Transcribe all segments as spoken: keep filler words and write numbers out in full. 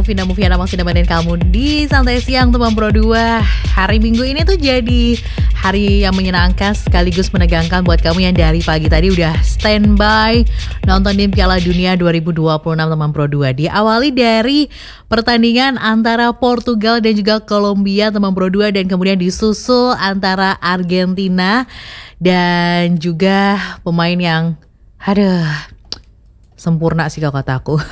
aku Vina Mufiana masih nemenin kamu di Santai Siang teman Pro dua. Hari Minggu ini tuh jadi hari yang menyenangkan sekaligus menegangkan buat kamu yang dari pagi tadi udah standby nontonin Piala Dunia dua ribu dua puluh enam teman Pro dua. Diawali dari pertandingan antara Portugal dan juga Kolombia teman Pro dua, dan kemudian disusul antara Argentina dan juga pemain yang aduh sempurna sih kalau kataku.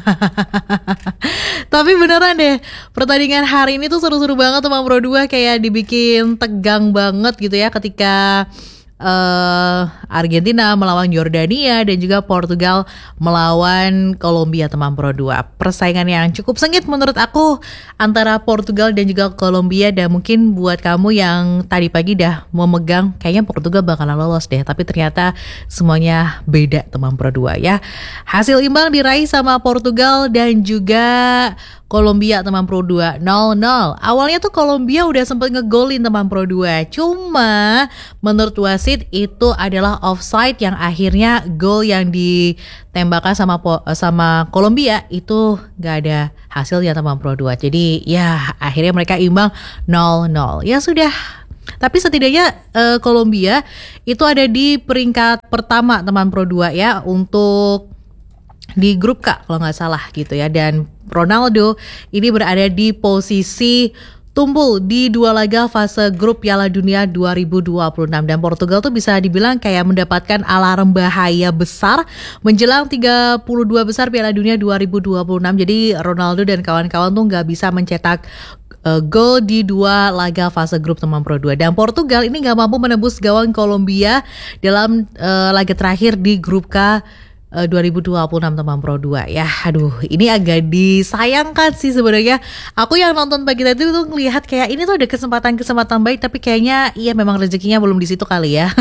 Tapi beneran deh, pertandingan hari ini tuh seru-seru banget teman Pro dua, kayak dibikin tegang banget gitu ya ketika uh, Argentina melawan Yordania dan juga Portugal melawan Kolombia teman Pro dua. Persaingan yang cukup sengit menurut aku antara Portugal dan juga Kolombia, dan mungkin buat kamu yang tadi pagi dah memegang kayaknya Portugal bakalan lolos deh, tapi ternyata semuanya beda teman Pro dua ya. Hasil imbang diraih sama Portugal dan juga Kolombia teman Pro dua nol nol. Awalnya tuh Kolombia udah sempet ngegolin teman Pro dua, cuma menurut wasit itu adalah offside yang akhirnya gol yang ditembakkan sama sama Kolombia itu gak ada hasilnya teman Pro dua. Jadi ya akhirnya mereka imbang nol nol. Ya sudah. Tapi setidaknya uh, Kolombia itu ada di peringkat pertama teman Pro dua ya, untuk di grup K kalau nggak salah gitu ya. Dan Ronaldo ini berada di posisi tumpul di dua laga fase grup Piala Dunia dua ribu dua puluh enam, dan Portugal tuh bisa dibilang kayak mendapatkan alarm bahaya besar menjelang tiga puluh dua besar Piala Dunia dua ribu dua puluh enam. Jadi Ronaldo dan kawan-kawan tuh nggak bisa mencetak uh, gol di dua laga fase grup teman Pro dua, dan Portugal ini nggak mampu menembus gawang Kolombia dalam uh, laga terakhir di grup K dua ribu dua puluh enam teman Pro dua ya. Aduh, ini agak disayangkan sih sebenarnya. Aku yang nonton pagi tadi tuh ngelihat kayak ini tuh ada kesempatan-kesempatan baik, tapi kayaknya iya memang rezekinya belum di situ kali ya.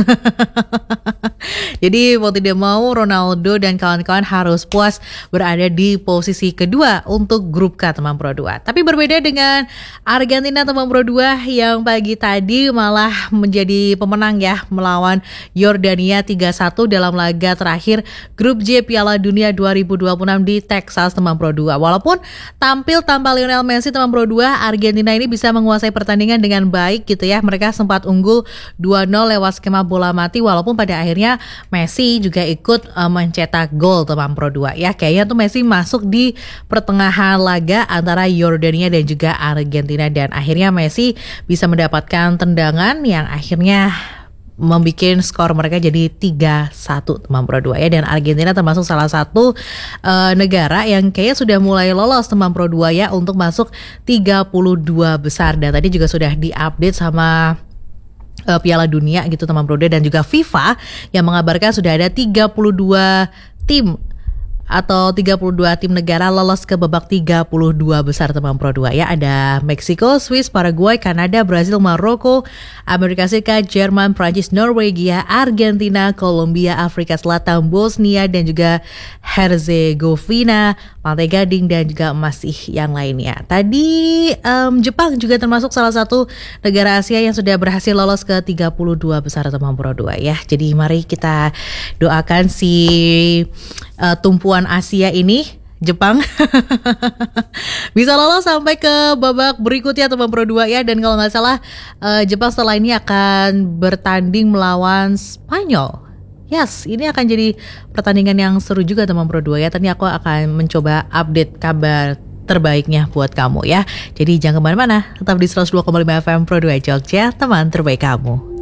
Jadi mau tidak mau Ronaldo dan kawan-kawan harus puas berada di posisi kedua untuk grup K teman Pro dua. Tapi berbeda dengan Argentina teman Pro dua yang pagi tadi malah menjadi pemenang ya, melawan Yordania tiga satu dalam laga terakhir grup J Piala Dunia dua ribu dua puluh enam di Texas teman Pro dua. Walaupun tampil tanpa Lionel Messi teman Pro dua, Argentina ini bisa menguasai pertandingan dengan baik gitu ya. Mereka sempat unggul dua nol lewat skema bola mati, walaupun pada akhirnya Messi juga ikut uh, mencetak gol teman Pro dua ya. Kayaknya tuh Messi masuk di pertengahan laga antara Yordania dan juga Argentina, dan akhirnya Messi bisa mendapatkan tendangan yang akhirnya membikin skor mereka jadi tiga satu teman Pro dua ya. Dan Argentina termasuk salah satu uh, negara yang kayaknya sudah mulai lolos teman Pro dua ya untuk masuk tiga puluh dua besar, dan tadi juga sudah diupdate sama uh, Piala Dunia gitu teman Pro dua, dan juga FIFA yang mengabarkan sudah ada tiga puluh dua tim atau tiga puluh dua tim negara lolos ke babak tiga puluh dua besar teman Pro dua ya. Ada Meksiko, Swiss, Paraguay, Kanada, Brazil, Maroko, Amerika Serikat, Jerman, Prancis, Norwegia, Argentina, Kolombia, Afrika Selatan, Bosnia dan juga Herzegovina, Pantai Gading dan juga masih yang lainnya. Tadi um, Jepang juga termasuk salah satu negara Asia yang sudah berhasil lolos ke tiga puluh dua besar teman Pro dua ya. Jadi mari kita doakan si uh, tumpuan Asia ini, Jepang, bisa lolos sampai ke babak berikutnya teman Pro dua ya. Dan kalau nggak salah uh, Jepang setelah ini akan bertanding melawan Spanyol. Yes, ini akan jadi pertandingan yang seru juga teman Pro dua ya. Tadi aku akan mencoba update kabar terbaiknya buat kamu ya. Jadi jangan kemana-mana, tetap di seratus dua koma lima F M Pro dua Jogja, teman terbaik kamu.